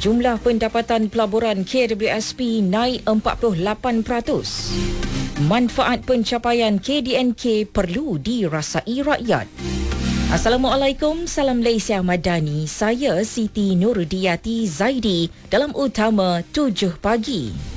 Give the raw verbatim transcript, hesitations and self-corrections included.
Jumlah pendapatan pelaburan K W S P naik empat puluh lapan peratus. Manfaat pencapaian K D N K perlu dirasai rakyat. Assalamualaikum, salam Malaysia Madani. Saya Siti Nurudiyati Zaidi dalam Utama tujuh pagi.